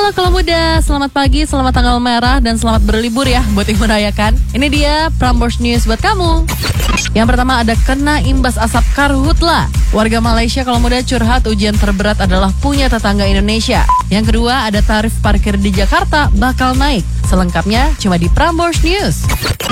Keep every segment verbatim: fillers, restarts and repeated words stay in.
Halo kalau muda, selamat pagi, selamat tanggal merah, dan selamat berlibur ya buat yang merayakan. Ini dia Prambors News buat kamu. Yang pertama ada kena imbas asap karhutla. Warga Malaysia kalau muda curhat ujian terberat adalah punya tetangga Indonesia. Yang kedua ada tarif parkir di Jakarta bakal naik. Selengkapnya cuma di Prambors News.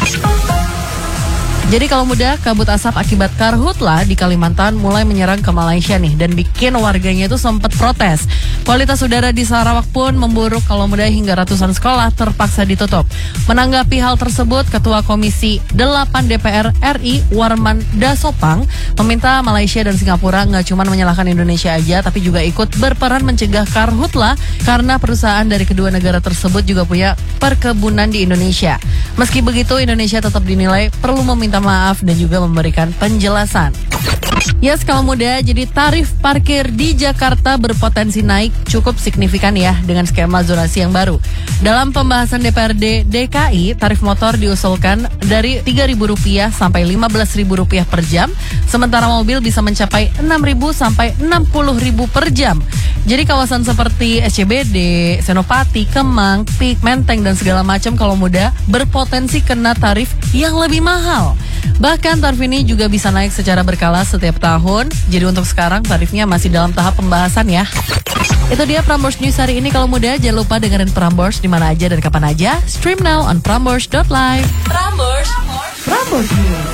Jadi kalau muda, kabut asap akibat karhutla di Kalimantan mulai menyerang ke Malaysia nih dan bikin warganya itu sempat protes. Kualitas udara di Sarawak pun memburuk kalau muda hingga ratusan sekolah terpaksa ditutup. Menanggapi hal tersebut, Ketua Komisi delapan D P R R I Warman Dasopang meminta Malaysia dan Singapura nggak cuma menyalahkan Indonesia aja tapi juga ikut berperan mencegah karhutla karena perusahaan dari kedua negara tersebut juga punya perkebunan di Indonesia. Meski begitu, Indonesia tetap dinilai perlu meminta maaf dan juga memberikan penjelasan. Yes, kalau muda, jadi tarif parkir di Jakarta berpotensi naik cukup signifikan ya dengan skema zonasi yang baru. Dalam pembahasan D P R D D K I, tarif motor diusulkan dari tiga ribu rupiah sampai lima belas ribu rupiah per jam, sementara mobil bisa mencapai enam ribu sampai enam puluh ribu per jam. Jadi kawasan seperti S C B D, Senopati, Kemang, Pik, Menteng, dan segala macam kalau muda berpotensi kena tarif yang lebih mahal. Bahkan tarif ini juga bisa naik secara berkala setiap tahun. Jadi untuk sekarang tarifnya masih dalam tahap pembahasan ya. Itu dia Prambors News hari ini kalau muda. Jangan lupa dengerin Prambors di mana aja dan kapan aja. Stream now on prambors dot live. Prambors, Prambors News.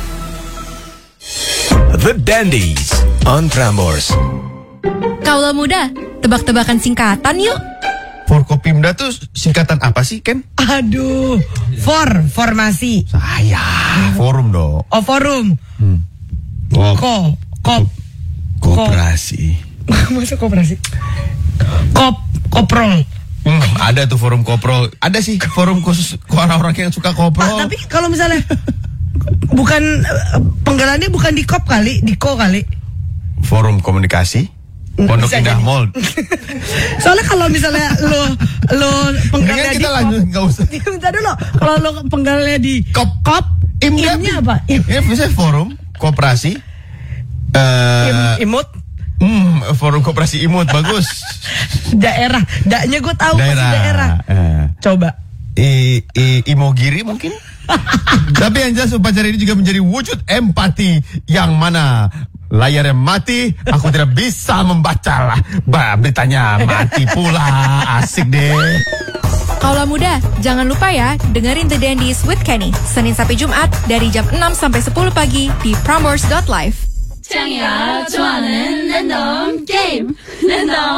The Dandies on Prambors. Kaulah muda, tebak-tebakan singkatan yuk. Forkopimda tuh singkatan apa sih, Ken? Aduh, for, formasi. Saya, forum dong. Oh, forum. Hmm. Oh, Ko, kop. Koperasi. Masa koperasi? Kop, koprol. Hmm, ada tuh forum koprol. Ada sih forum khusus orang-orang yang suka koprol. Ah, tapi kalau misalnya bukan penggalannya bukan di kop kali, di ko kali. Forum komunikasi. Pondok Bisa Indah jadi. Mall. Soalnya kalau misalnya lo lo penggalnya Dengan di kita kop, lanjut, nggak usah. bentar dulu. Kalau lo penggalnya di Kop. kop, Imnya imnya apa? Im, Ya bisa forum koperasi. Eh, im, imut, hmm, forum koperasi imut bagus. daerah. Daknya gue tahu pasti Daerah. daerah. Eh. Coba. I, I, Imogiri mungkin. Tapi yang jelas upacara ini juga menjadi wujud empati yang mana layarnya mati, aku tidak bisa membaca lah. Bah, beritanya mati pula, asik deh. Kaulah muda, jangan lupa ya dengerin The Dandies with Kenny Senin sampai Jumat dari jam enam sampai sepuluh pagi di prambors dot live. 酱牙抓人人懂 game 人懂